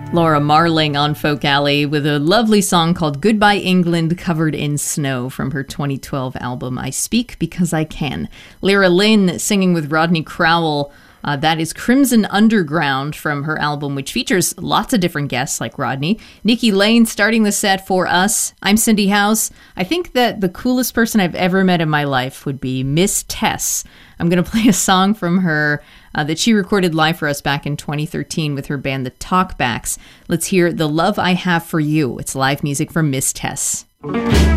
Laura Marling on Folk Alley with a lovely song called Goodbye England Covered in Snow from her 2012 album I Speak Because I Can. Lyra Lynn singing with Rodney Crowell. That is Crimson Underground from her album, which features lots of different guests like Rodney. Nikki Lane starting the set for us. I'm Cindy House. I think that the coolest person I've ever met in my life would be Miss Tess. I'm going to play a song from her that she recorded live for us back in 2013 with her band The Talkbacks. Let's hear The Love I Have for You. It's live music from Miss Tess.